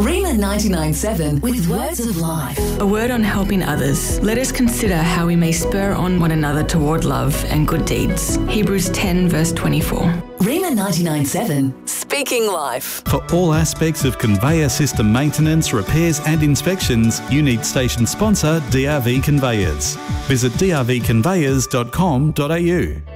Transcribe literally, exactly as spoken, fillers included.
Rima ninety-nine point seven with Words of Life. A word on helping others. Let us consider how we may spur on one another toward love and good deeds. Hebrews ten verse twenty-four. Rima ninety-nine point seven, speaking life. For all aspects of conveyor system maintenance, repairs and inspections, you need station sponsor D R V Conveyors. Visit d r v conveyors dot com dot a u.